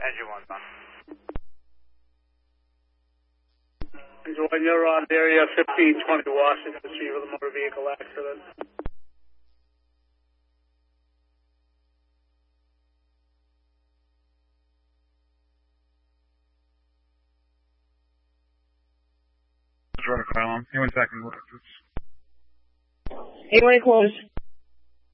Engine 1's on. Engine 1, you're on area 1520 Washington Street with a motor vehicle accident. Just run a file on. He went back and looked. He went close.